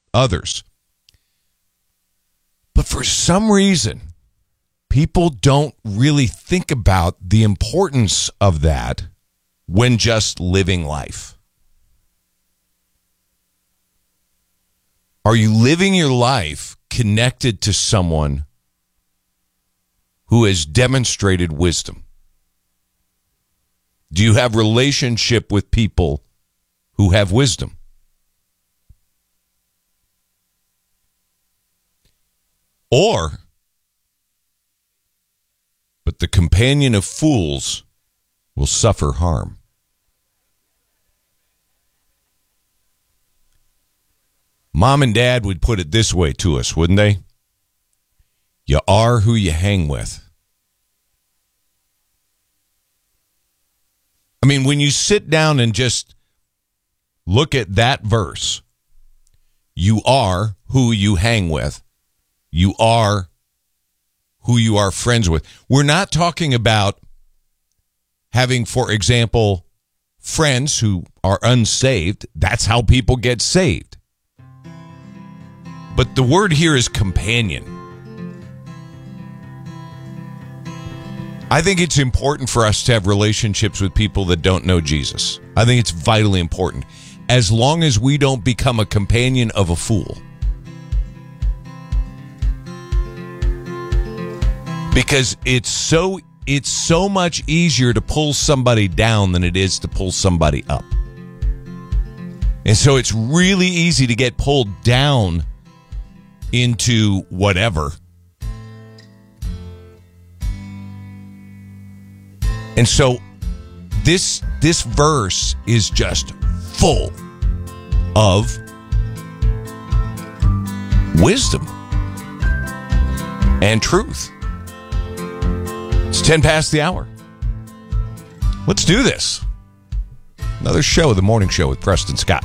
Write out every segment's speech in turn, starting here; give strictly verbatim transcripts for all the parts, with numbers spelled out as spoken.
others. But for some reason, people don't really think about the importance of that when just living life. Are you living your life connected to someone who has demonstrated wisdom? Do you have relationship with people who have wisdom? Or, but the companion of fools will suffer harm. Mom and Dad would put it this way to us, wouldn't they? You are who you hang with. I mean, when you sit down and just look at that verse, you are who you hang with. You are who you are friends with. We're not talking about having, for example, friends who are unsaved. That's how people get saved. But the word here is companion. I think it's important for us to have relationships with people that don't know Jesus. I think it's vitally important, as long as we don't become a companion of a fool. Because it's so it's so much easier to pull somebody down than it is to pull somebody up. And so it's really easy to get pulled down into whatever. And so this this verse is just full of wisdom and truth. It's ten past the hour. Let's do this. Another show, The Morning Show with Preston Scott.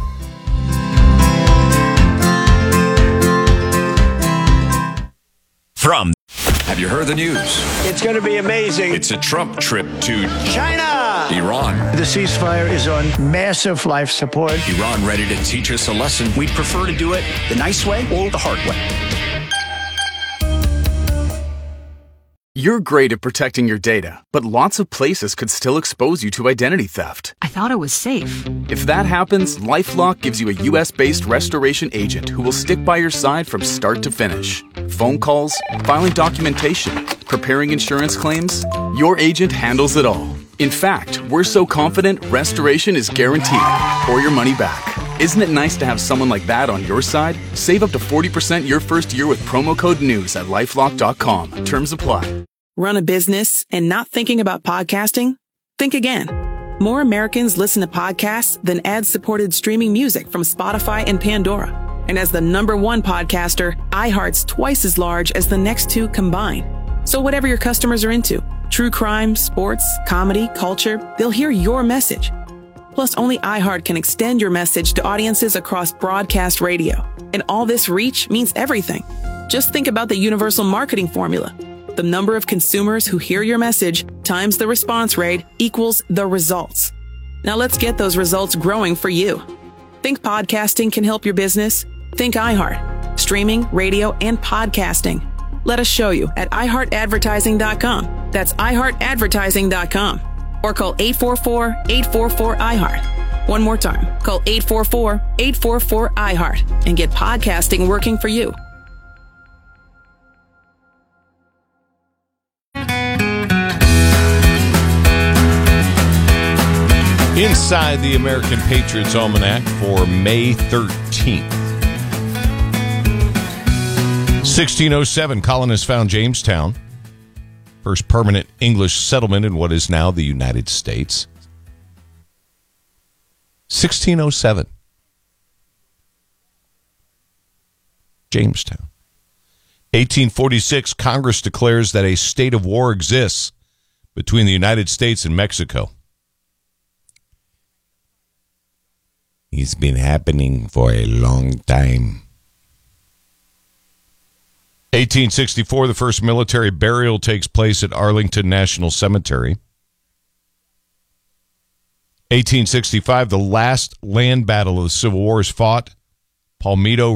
From Have you heard the news? It's going to be amazing. It's a Trump trip to China. Iran. The ceasefire is on massive life support. Iran ready to teach us a lesson. We'd prefer to do it the nice way or the hard way. You're great at protecting your data, but lots of places could still expose you to identity theft. I thought it was safe. If that happens, LifeLock gives you a U S-based restoration agent who will stick by your side from start to finish. Phone calls, filing documentation, preparing insurance claims, your agent handles it all. In fact, we're so confident restoration is guaranteed or your money back. Isn't it nice to have someone like that on your side? Save up to forty percent your first year with promo code NEWS at lifelock dot com. Terms apply. Run a business and not thinking about podcasting? Think again. More Americans listen to podcasts than ad-supported streaming music from Spotify and Pandora. And as the number one podcaster, iHeart's twice as large as the next two combined. So whatever your customers are into, true crime, sports, comedy, culture, they'll hear your message. Plus, only iHeart can extend your message to audiences across broadcast radio. And all this reach means everything. Just think about the universal marketing formula. The number of consumers who hear your message times the response rate equals the results. Now let's get those results growing for you. Think podcasting can help your business? Think iHeart. Streaming, radio, and podcasting. Let us show you at i heart advertising dot com. That's i heart advertising dot com. Or call eight four four, eight four four, I heart. One more time. Call eight four four, eight four four, I heart and get podcasting working for you. Inside the American Patriots Almanac for May thirteenth. sixteen oh seven, colonists found Jamestown. First permanent English settlement in what is now the United States. sixteen oh seven. Jamestown. eighteen forty-six, Congress declares that a state of war exists between the United States and Mexico. It's been happening for a long time. eighteen sixty-four, the first military burial takes place at Arlington National Cemetery. eighteen sixty-five, the last land battle of the Civil War is fought. Palmito